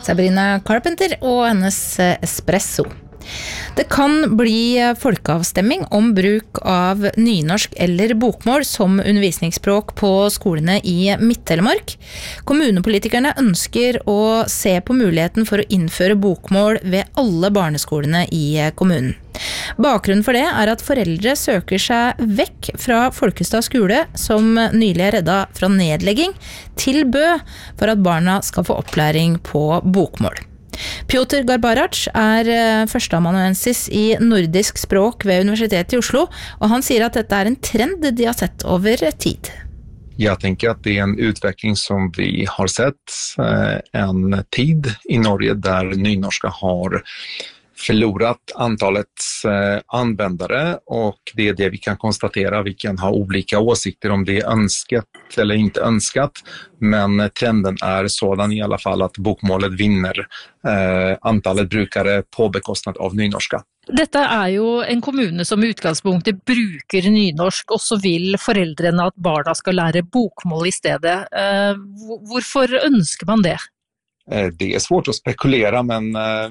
Sabrina Carpenter og hennes espresso. Det kan bli folkeavstemming om bruk av nynorsk eller bokmål som undervisningsspråk på skolene i Midt-Telemark. Kommunepolitikerne ønsker å se på muligheten for å innføre bokmål ved alle barneskolene i kommunen. Bakgrunnen for det at foreldre søker seg vekk fra Folkestad skole, som nylig reddet fra nedlegging, til Bø for at barna skal få opplæring på bokmål. Piotr Garbarac førsteamanuensis i nordisk språk ved Universitetet i Oslo, og han sier at dette en trend de har sett over tid. Jag tänker att det en utveckling som vi har sett en tid i Norge där nynorska har förlorat antalet användare, och det är det vi kan konstatera. Vi kan ha olika åsikter om det är önskat eller inte önskat, men trenden är sådan i alla fall att bokmålet vinner antalet brukare på bekostnad av nynorska. Detta jo en kommune som i utgangspunktet bruker nynorsk, og så vil foreldrene at barna skal lære bokmål i stedet. Hvorfor ønsker man det? Det är svårt att spekulera, men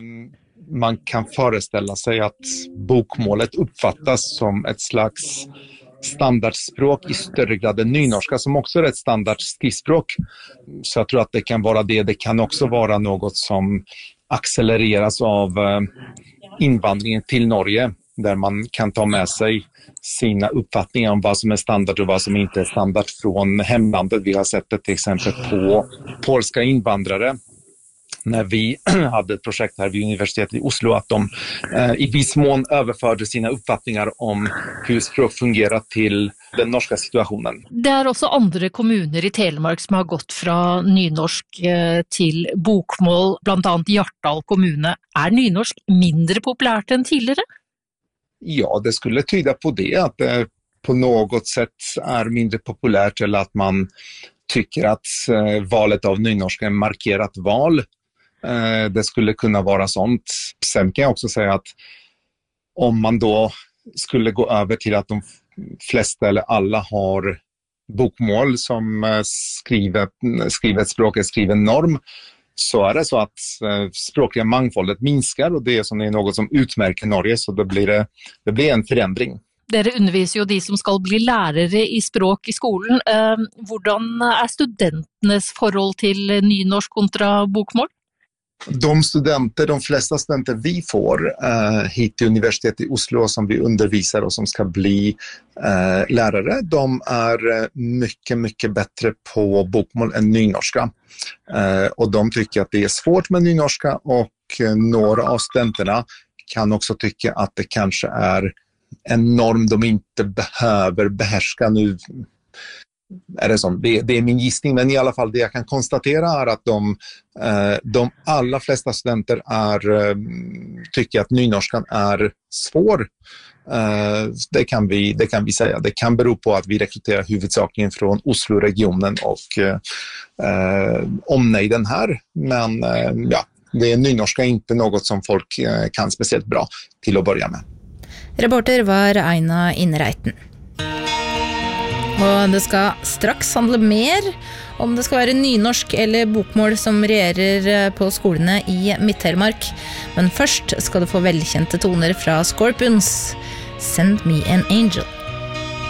man kan föreställa sig att bokmålet uppfattas som ett slags standardspråk i större grad än nynorska, som också är ett standard skriftspråk. Så jag tror att det kan vara det. Det kan också vara något som accelereras av invandringen till Norge, där man kan ta med sig sina uppfattningar om vad som är standard och vad som inte är standard från hemlandet. Vi har sett det till exempel på polska invandrare när vi hade ett projekt här vid Universitetet i Oslo, att de i viss mån överförde sina uppfattningar om hur språk fungerar till den norska situationen. Det också andra kommuner i Telemark som har gått från nynorsk till bokmål, bland annat Hjartdal kommune. Nynorsk mindre populärt än tidigare? Ja, det skulle tyda på det, att det på något sätt är mindre populärt, eller att man tycker att valet av nynorska är en markerat val. Det skulle kunna vara sånt. Sen kan jag också säga att om man då skulle gå över till att de flesta eller alla har bokmål som skrivet språk, är skriven norm, så är det så att språkliga mångfaldet minskar, och det är något som utmärker Norge, så det blir en förändring. Dere underviser jo de som skal bli lærere i språk i skolen. Hvordan studentenes forhold til nynorsk kontra bokmål? De flesta studenter vi får hit till Universitetet i Oslo som vi undervisar och som ska bli lärare, de är mycket, mycket bättre på bokmål än nynorska. Och de tycker att det är svårt med nynorska, och några av studenterna kan också tycka att det kanske är en norm de inte behöver behärska. Nu är det som, det är min gissning, men i alla fall det jag kan konstatera är att de allra flesta studenter tycker att nynorskan är svår. Det kan vi säga. Det kan bero på att vi rekryterar huvudsakligen från Oslo-regionen och omnejden här, men ja, det är nynorska inte något som folk kan speciellt bra till att börja med. Reporter var Aina Inreiten. Og det skal straks handle mer om det skal være nynorsk eller bokmål som regjerer på skolene i Midt-Telemark. Men først skal du få velkjente toner fra Scorpions. Send Me an Angel.